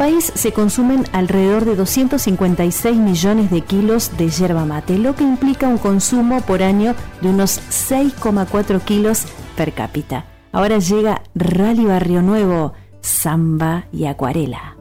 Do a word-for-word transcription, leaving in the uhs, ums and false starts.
país se consumen alrededor de doscientos cincuenta y seis millones de kilos de yerba mate, lo que implica un consumo por año de unos seis coma cuatro kilos per cápita. Ahora llega Rally Barrio Nuevo, samba y acuarela.